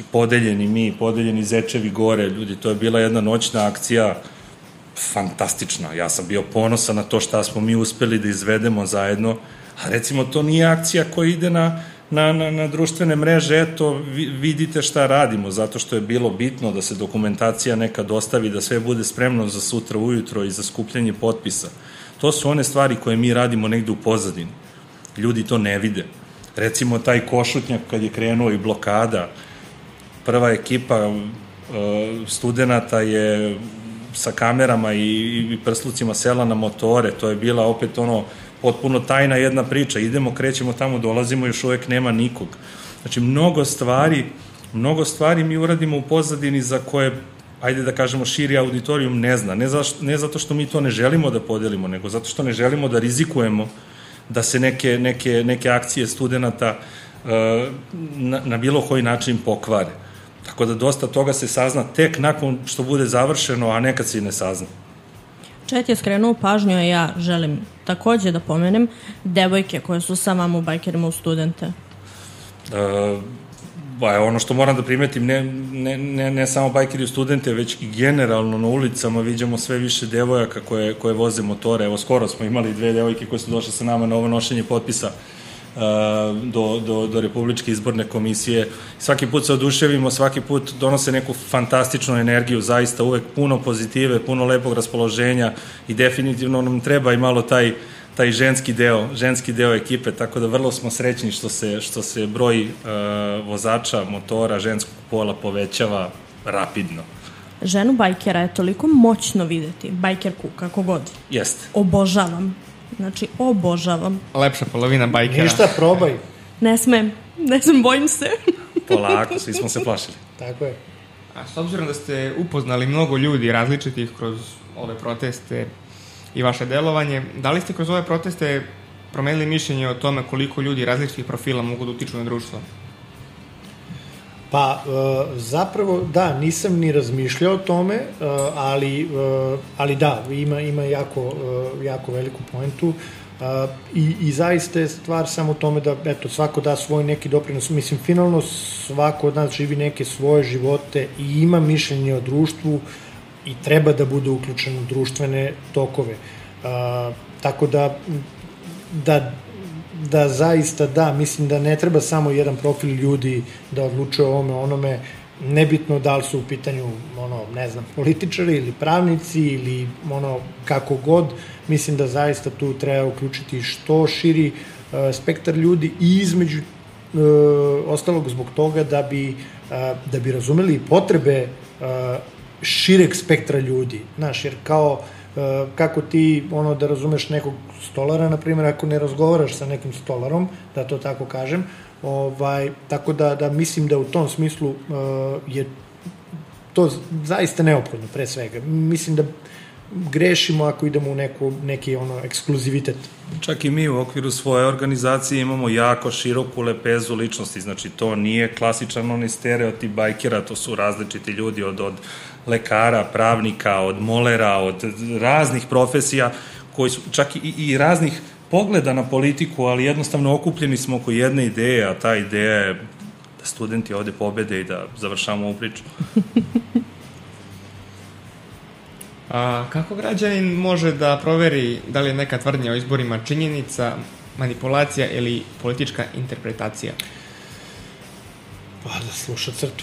podeljeni mi, podeljeni Zečevi gore, ljudi, to je bila jedna noćna akcija fantastična. Ja sam bio ponosan na to šta smo mi uspeli da izvedemo zajedno, a recimo to nije akcija koja ide na društvene mreže, eto, vidite šta radimo, zato što je bilo bitno da se dokumentacija neka dostavi, da sve bude spremno za sutra ujutro i za skupljanje potpisa. To su one stvari koje mi radimo negde u pozadini. Ljudi to ne vide. Recimo, taj Košutnjak kad je krenuo i blokada, prva ekipa studenata je sa kamerama i prslucima sela na motore, to je bila opet potpuno tajna jedna priča, idemo, krećemo tamo, dolazimo, još uvek nema nikog. Znači, mnogo stvari mi uradimo u pozadini za koje, ajde da kažemo, širi auditorijum ne zna, ne zato što mi to ne želimo da podelimo, nego zato što ne želimo da rizikujemo da se neke akcije studenta na bilo koji način pokvare. Tako da dosta toga se sazna tek nakon što bude završeno, a nekad se i ne sazna. Čet je skrenuo pažnju, a ja želim takođe da pomenem devojke koje su sa vama u Bajkerima u studente. Ono što moram da primetim, ne samo Bajkeri u studente, već i generalno na ulicama viđamo sve više devojaka koje voze motore. Evo, skoro smo imali 2 devojke koje su došle sa nama na ovo nošenje potpisa do Republičke izborne komisije. Svaki put se oduševimo, svaki put donose neku fantastičnu energiju, zaista uvek puno pozitive, puno lepog raspoloženja i definitivno nam treba i malo taj ženski deo ekipe, tako da vrlo smo srećni što se broj vozača motora ženskog pola povećava rapidno. Ženu bajkera je toliko moćno videti, bajkerku, kako god. Jeste. Obožavam. Znači, obožavam. Lepša polovina bajkera. Ništa, probaj. Ne smem, bojim se. Polako, svi smo se plašili. Tako je. A s obzirom da ste upoznali mnogo ljudi različitih kroz ove proteste i vaše delovanje, da li ste kroz ove proteste promenili mišljenje o tome koliko ljudi različitih profila mogu da utiču na društvo? Pa, zapravo, da, nisam ni razmišljao o tome, ali da, ima jako veliku poentu i zaista je stvar samo u tome da, eto, svako da svoj neki doprinos. Mislim, finalno svako od nas živi neke svoje živote i ima mišljenje o društvu i treba da bude uključen u društvene tokove. Tako da zaista da, mislim da ne treba samo jedan profil ljudi da odlučuje o onome, nebitno da li su u pitanju, ne znam, političari ili pravnici ili kako god, mislim da zaista tu treba uključiti što širi spektar ljudi i između ostalog zbog toga da bi razumeli potrebe šireg spektra ljudi, znaš, jer kako ti da razumeš nekog stolara, na primjer, ako ne razgovaraš sa nekim stolarom, da to tako kažem, tako da mislim da u tom smislu je to zaista neophodno, pre svega. Mislim da grešimo ako idemo u neki ekskluzivitet. Čak i mi u okviru svoje organizacije imamo jako široku lepezu ličnosti, znači to nije klasičan onaj stereotip bajkera, to su različiti ljudi od lekara, pravnika, od molera, od raznih profesija, koji su čak i raznih pogleda na politiku, ali jednostavno okupljeni smo oko jedne ideje, a ta ideja je da studenti ovde pobede i da završamo ovu priču. A kako građanin može da proveri da li je neka tvrdnja o izborima činjenica, manipulacija ili politička interpretacija? Pa da sluša crtu.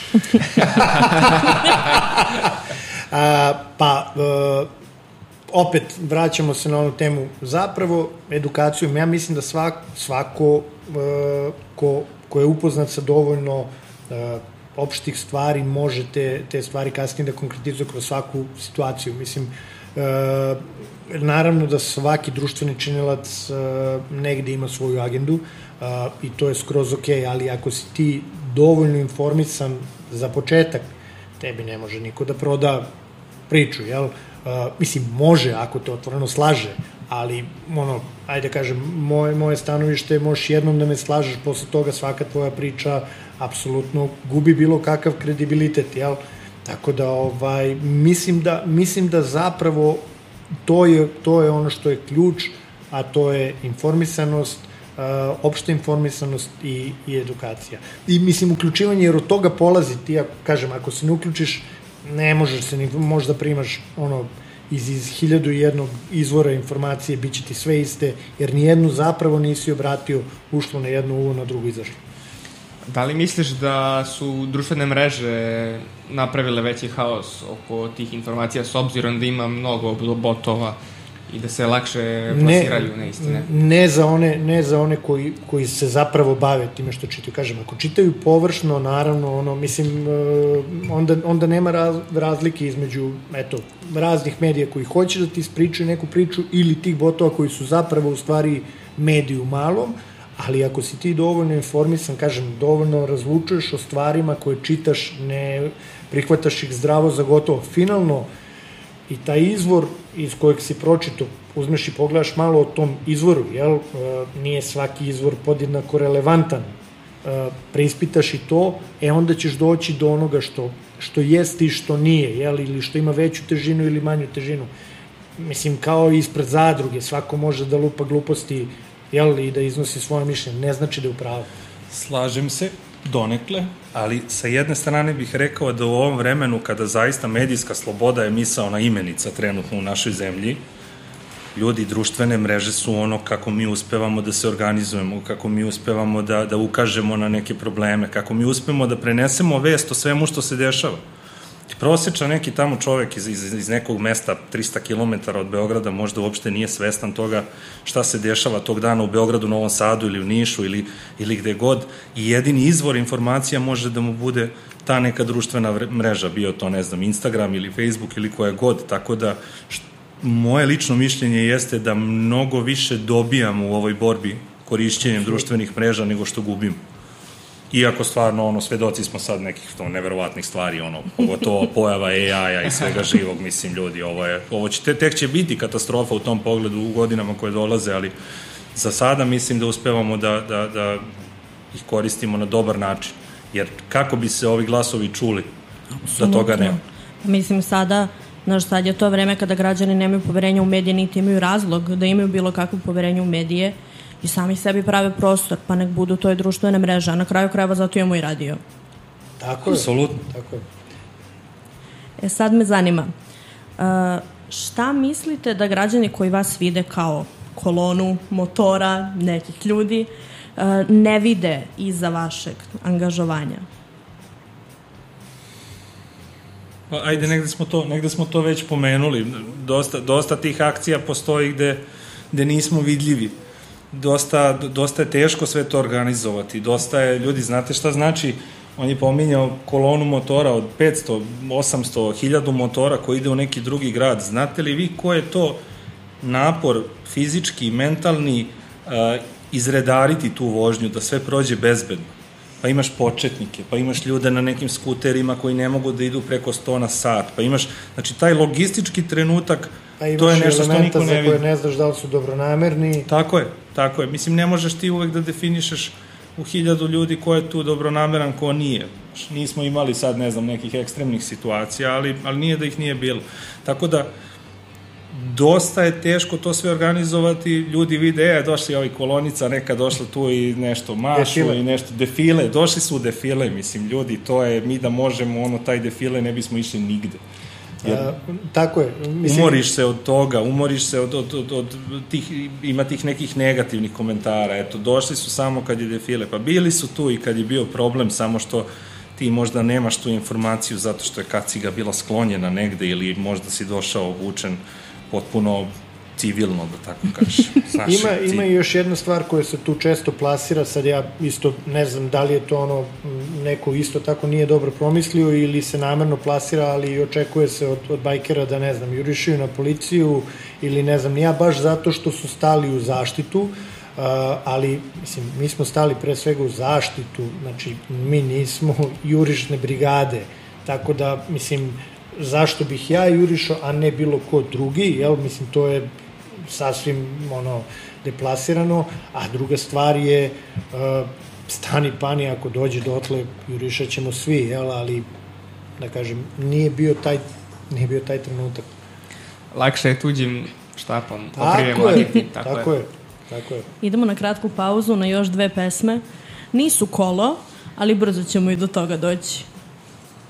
Opet vraćamo se na onu temu, zapravo edukacijom. Ja mislim da svako ko je upoznat sa dovoljno opštih stvari može te stvari kasnije da konkretizuje kroz svaku situaciju. Mislim, naravno da svaki društveni činilac negde ima svoju agendu i to je skroz okej, ali ako si ti dovoljno informisan za početak, tebi ne može niko da proda priču, jel? Mislim, može ako te otvoreno slaže, ali, ajde kažem, moje stanovište, možeš jednom da me slažeš, posle toga svaka tvoja priča apsolutno gubi bilo kakav kredibilitet, jel? Tako da, mislim da zapravo to je ono što je ključ, a to je informisanost, opšta informisanost i edukacija. I mislim, uključivanje, jer od toga polazi, ti ja kažem, ako se ne uključiš, ne možeš se ni, možda primaš iz 1001 izvora informacije, bit će ti sve iste, jer nijednu zapravo nisi obratio, ušlo na jednu uvo, na drugu izašlo. Da li misliš da su društvene mreže napravile veći haos oko tih informacija s obzirom da ima mnogo botova i da se lakše plasiraju neistine? Ne za one koji se zapravo bave time što čitaju. Kažem, ako čitaju površno, naravno, mislim, onda nema razlike između, raznih medija koji hoće da ti ispričaju neku priču ili tih botova koji su zapravo u stvari mediji u malom, ali ako si ti dovoljno informisan, kažem, dovoljno razlučuješ o stvarima koje čitaš, ne prihvataš ih zdravo za gotovo. Finalno, i taj izvor iz kojeg si pročitao, uzmeš i pogledaš malo o tom izvoru, jel? Nije svaki izvor podjednako relevantan. Preispitaš i to, onda ćeš doći do onoga što jest i što nije, jel? Ili što ima veću težinu ili manju težinu. Mislim, kao i ispred zadruge, svako može da lupa gluposti, jel? I da iznosi svoje mišljenje, ne znači da je u pravu. Slažem se, donekle, ali sa jedne strane bih rekao da u ovom vremenu kada zaista medijska sloboda je misaona imenica trenutno u našoj zemlji, ljudi, društvene mreže su ono kako mi uspevamo da se organizujemo, kako mi uspevamo da ukažemo na neke probleme, kako mi uspemo da prenesemo vest o svemu što se dešava. Prosječan neki tamo čovek iz nekog mesta 300 km od Beograda možda uopšte nije svestan toga šta se dešava tog dana u Beogradu, Novom Sadu ili u Nišu ili gde god, i jedini izvor informacija može da mu bude ta neka društvena mreža, bio to, ne znam, Instagram ili Facebook ili koja god, tako da moje lično mišljenje jeste da mnogo više dobijamo u ovoj borbi korišćenjem društvenih mreža nego što gubimo. Iako stvarno, svedoci smo sad nekih neverovatnih stvari, pogotovo pojava AI-a i svega živog, mislim, ljudi, tek će biti katastrofa u tom pogledu u godinama koje dolaze, ali za sada mislim da uspevamo da ih koristimo na dobar način, jer kako bi se ovi glasovi čuli, da toga nema. Mislim, sad je to vreme kada građani nemaju poverenja u medije, niti imaju razlog da imaju bilo kakvo poverenje u medije, i sami sebi prave prostor, pa nek budu to i društvene mreže, a na kraju krajeva zato imamo i radio. Tako je. Apsolutno. Tako je. Sad me zanima, šta mislite da građani koji vas vide kao kolonu motora nekih ljudi ne vide iza vašeg angažovanja? Pa, ajde, negde smo to već pomenuli. Dosta tih akcija postoji gde nismo vidljivi. Dosta je teško sve to organizovati, dosta je, ljudi, znate šta znači, on je pominjao kolonu motora od 500, 800, 1000 motora koji ide u neki drugi grad, znate li vi ko je to napor fizički, mentalni, izredariti tu vožnju, da sve prođe bezbedno? Pa imaš početnike, pa imaš ljude na nekim skuterima koji ne mogu da idu preko 100 na sat, pa imaš, znači, taj logistički trenutak, to je nešto što niko ne vidi. Pa imaš elementa za koje ne znaš da li su dobronamerni. Tako je. Mislim, ne možeš ti uvek da definišeš u 1000 ljudi ko je tu dobronameran, ko nije. Nismo imali sad, ne znam, nekih ekstremnih situacija, ali nije da ih nije bilo. Tako da, dosta je teško to sve organizovati, ljudi vide, došli ovi kolonica, neka došla tu i nešto mašu i nešto, defile, došli su u defile, mislim, ljudi, to je, mi da možemo, taj defile ne bismo išli nigde. Tako je. Umoriš se od toga, umoriš se od tih, ima tih nekih negativnih komentara, eto, došli su samo kad je defile, pa bili su tu i kad je bio problem, samo što ti možda nemaš tu informaciju zato što je kaciga bila sklonjena negde ili možda si došao obučen potpuno civilno, da tako kažem. Ima i još jedna stvar koja se tu često plasira, sad ja isto ne znam da li je to neko isto tako nije dobro promislio ili se namerno plasira, ali očekuje se od bajkera da, ne znam, jurišaju na policiju ili ne znam, ja baš zato što su stali u zaštitu, ali, mislim, mi smo stali pre svega u zaštitu, znači, mi nismo jurišne brigade, tako da, mislim, zašto bih ja jurišao, a ne bilo ko drugi, jel, mislim, to je sasvim, deplasirano, a druga stvar je stani pani, ako dođe dotle, jurišat ćemo svi, jel, ali, da kažem, nije bio taj trenutak. Lakše je tuđim štapom, okrijem marketing, tako je. Tako je. Idemo na kratku pauzu, na još 2 pesme. Nisu kolo, ali brzo ćemo i do toga doći.